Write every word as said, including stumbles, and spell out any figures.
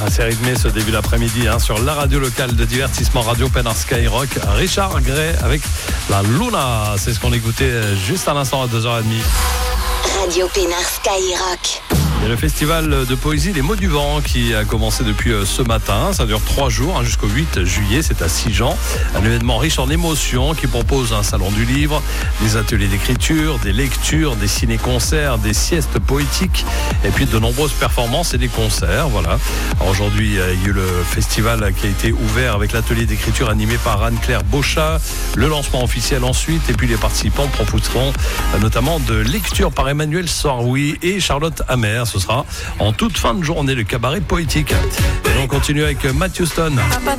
assez rythmé ce début d'après-midi hein, sur la radio locale de divertissement Radio Pénard Skyrock. Richard Gray avec la Luna. C'est ce qu'on écoutait juste à l'instant à deux heures trente. Radio Pénard Skyrock. Et le festival de poésie Les Mots du Vent qui a commencé depuis ce matin. Ça dure trois jours hein, jusqu'au huit juillet. C'est à Sigean. Un événement riche en émotions qui propose un salon du livre, des ateliers d'écriture, des lectures, des ciné-concerts, des siestes poétiques et puis de nombreuses performances et des concerts. Voilà. Alors aujourd'hui, il y a eu le festival qui a été ouvert avec l'atelier d'écriture animé par Anne-Claire Beauchat. Le lancement officiel ensuite et puis les participants proposeront notamment de lectures par Emmanuel Soroui et Charlotte Hammer. Ce sera en toute fin de journée le cabaret poétique. Et on continue avec Matthew Stone.